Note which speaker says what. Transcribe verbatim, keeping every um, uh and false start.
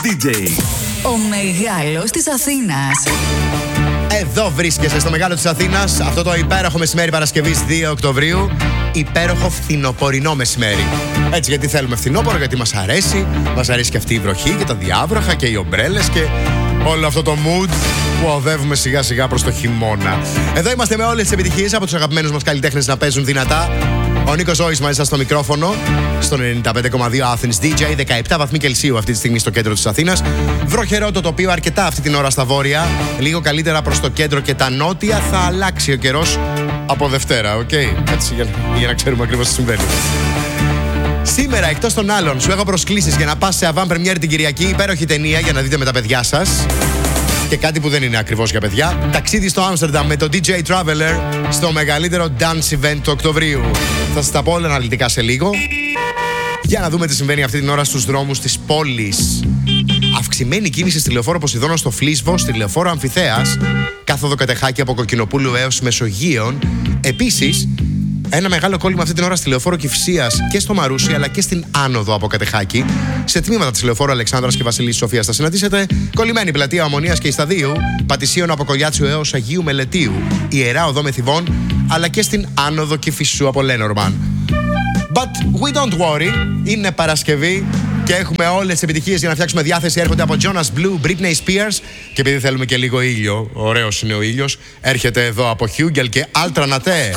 Speaker 1: ντι τζέι.
Speaker 2: Ο μεγάλος της Αθήνας.
Speaker 3: Εδώ βρίσκεσαι στο μεγάλο της Αθήνας, αυτό το υπέροχο μεσημέρι Παρασκευής δύο Οκτωβρίου. Υπέροχο φθινοπορεινό μεσημέρι. Έτσι, γιατί θέλουμε φθινόπορο, γιατί μας αρέσει. Μας αρέσει και αυτή η βροχή και τα διάβροχα και οι ομπρέλες και όλο αυτό το mood που οδεύουμε σιγά σιγά προς το χειμώνα. Εδώ είμαστε με όλες τις επιτυχίες από τους αγαπημένους μας καλλιτέχνες να παίζουν δυνατά. Ο Νίκος Ζώης μαζί σας στο μικρόφωνο, στον ενενήντα πέντε κόμμα δύο Athens ντι τζέι, δεκαεπτά βαθμοί Κελσίου αυτή τη στιγμή στο κέντρο της Αθήνας. Βροχερό το τοπίο αρκετά αυτή την ώρα στα βόρεια, λίγο καλύτερα προς το κέντρο και τα νότια. Θα αλλάξει ο καιρός από Δευτέρα, οκ. Okay? Έτσι, για, για να ξέρουμε ακριβώς τι συμβαίνει. Σήμερα, εκτός των άλλων, σου έχω προσκλήσεις για να πας σε avant premiere την Κυριακή. Υπέροχη ταινία για να δείτε με τα παιδιά σας. Και κάτι που δεν είναι ακριβώς για παιδιά. Ταξίδι στο Άμστερνταμ με το ντι τζέι Traveler στο μεγαλύτερο dance event του Οκτωβρίου. Θα σας τα πω όλα αναλυτικά σε λίγο. Για να δούμε τι συμβαίνει αυτή την ώρα στους δρόμους της πόλης. Αυξημένη κίνηση στη λεωφόρο Ποσειδώνα στο Φλίσβο, στη λεωφόρο Αμφιθέας, κάθοδο Κατεχάκη από Κοκκινοπούλου έως Μεσογείων. Επίσης, ένα μεγάλο κόλλημα αυτή την ώρα στη λεωφόρο Κυφσίας και στο Μαρούσι, αλλά και στην άνοδο από Κατεχάκη. Σε τμήματα της λεωφόρου Αλεξάνδρας και Βασιλής Σοφίας θα συναντήσετε κολλημένη πλατεία Ομονίας και Ισταδίου, Πατησίων από Κολιάτσιο έως Αγίου Μελετίου, Ιερά Οδό Μεθυβών, αλλά και στην άνοδο Κηφισού από Λένορμαν. But we don't worry, είναι Παρασκευή και έχουμε όλες τις επιτυχίες για να φτιάξουμε διάθεση. Έρχονται από Jonas Blue, Britney Spears και επειδή θέλουμε και λίγο ήλιο, ωραίος είναι ο ήλιος, έρχεται εδώ από Hugel και Altra Nate.